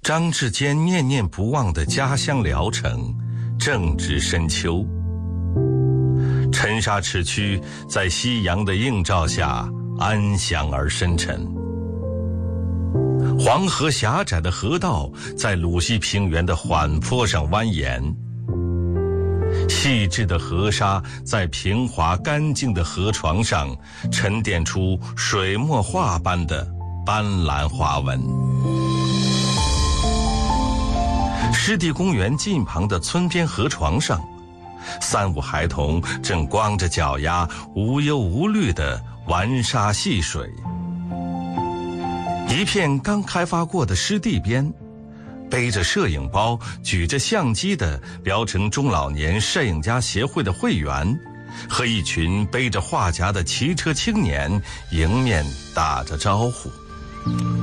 张志坚念念不忘的家乡聊城正值深秋，沉沙池区在夕阳的映照下安详而深沉。黄河狭窄的河道在鲁西平原的缓坡上蜿蜒，细致的河沙在平滑干净的河床上沉淀出水墨画般的斑斓花纹。湿地公园近旁的村边河床上，3、5孩童正光着脚丫无忧无虑地玩沙戏水。一片刚开发过的湿地边，背着摄影包举着相机的聊城中老年摄影家协会的会员和一群背着画夹的骑车青年迎面打着招呼。